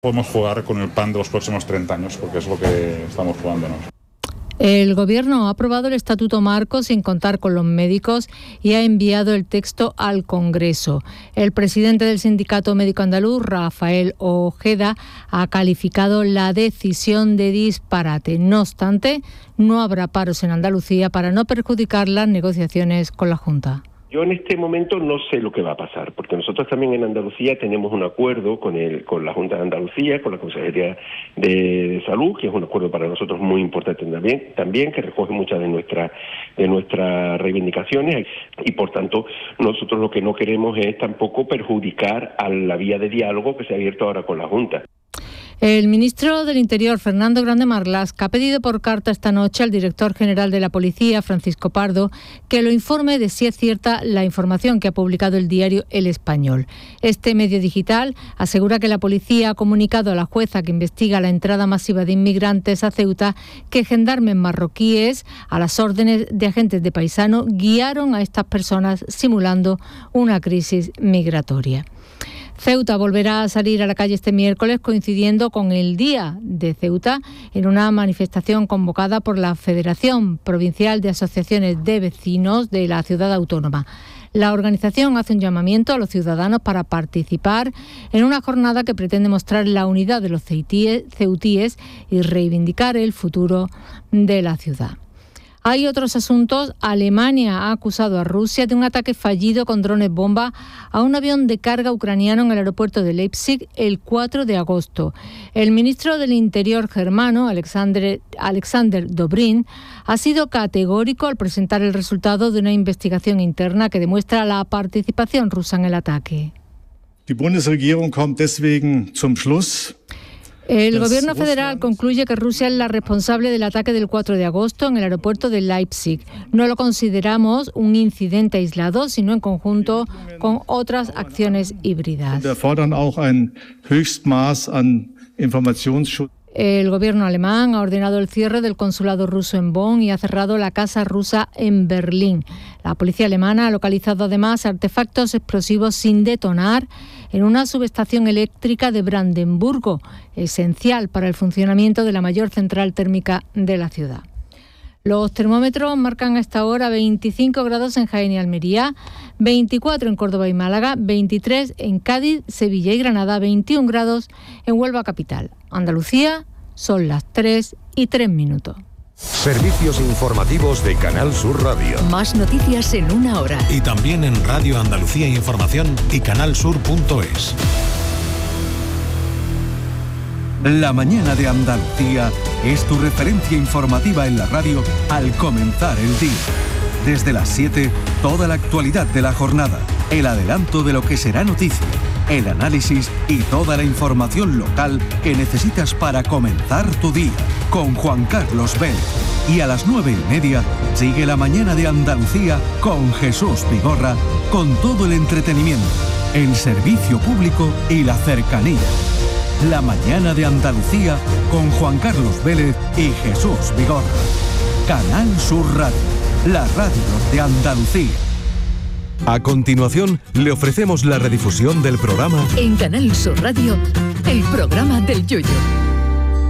Podemos jugar con el plan de los próximos 30 años, porque es lo que estamos jugándonos. El Gobierno ha aprobado el Estatuto Marco sin contar con los médicos y ha enviado el texto al Congreso. El presidente del Sindicato Médico Andaluz, Rafael Ojeda, ha calificado la decisión de disparate. No obstante, no habrá paros en Andalucía para no perjudicar las negociaciones con la Junta. Yo en este momento no sé lo que va a pasar, porque nosotros también en Andalucía tenemos un acuerdo con la Junta de Andalucía, con la Consejería de Salud, que es un acuerdo para nosotros muy importante también que recoge muchas de nuestras reivindicaciones, y por tanto nosotros lo que no queremos es tampoco perjudicar a la vía de diálogo que se ha abierto ahora con la Junta. El ministro del Interior, Fernando Grande Marlaska, ha pedido por carta esta noche al director general de la Policía, Francisco Pardo, que lo informe de si es cierta la información que ha publicado el diario El Español. Este medio digital asegura que la policía ha comunicado a la jueza que investiga la entrada masiva de inmigrantes a Ceuta que gendarmes marroquíes, a las órdenes de agentes de Paisano, guiaron a estas personas simulando una crisis migratoria. Ceuta volverá a salir a la calle este miércoles, coincidiendo con el Día de Ceuta, en una manifestación convocada por la Federación Provincial de Asociaciones de Vecinos de la Ciudad Autónoma. La organización hace un llamamiento a los ciudadanos para participar en una jornada que pretende mostrar la unidad de los ceutíes y reivindicar el futuro de la ciudad. Hay otros asuntos. Alemania ha acusado a Rusia de un ataque fallido con drones bomba a un avión de carga ucraniano en el aeropuerto de Leipzig el 4 de agosto. El ministro del Interior germano, Alexander Dobrin, ha sido categórico al presentar el resultado de una investigación interna que demuestra la participación rusa en el ataque. Die Bundesregierung kommt deswegen zum Schluss. El gobierno federal concluye que Rusia es la responsable del ataque del 4 de agosto en el aeropuerto de Leipzig. No lo consideramos un incidente aislado, sino en conjunto con otras acciones híbridas. El gobierno alemán ha ordenado el cierre del consulado ruso en Bonn y ha cerrado la casa rusa en Berlín. La policía alemana ha localizado además artefactos explosivos sin detonar en una subestación eléctrica de Brandenburgo, esencial para el funcionamiento de la mayor central térmica de la ciudad. Los termómetros marcan a esta hora 25 grados en Jaén y Almería, 24 en Córdoba y Málaga, 23 en Cádiz, Sevilla y Granada, 21 grados en Huelva capital. Andalucía, son las 3:03. Servicios informativos de Canal Sur Radio. Más noticias en una hora. Y también en Radio Andalucía Información y canalsur.es. La mañana de Andalucía es tu referencia informativa en la radio al comenzar el día. Desde las 7, toda la actualidad de la jornada, el adelanto de lo que será noticia, el análisis y toda la información local que necesitas para comenzar tu día. Con Juan Carlos Vélez. Y a las 9:30 sigue la mañana de Andalucía con Jesús Vigorra, con todo el entretenimiento, el servicio público y la cercanía. La mañana de Andalucía con Juan Carlos Vélez y Jesús Vigorra. Canal Sur Radio, la radio de Andalucía. A continuación, le ofrecemos la redifusión del programa En Canal Sur Radio, el programa del Yoyo.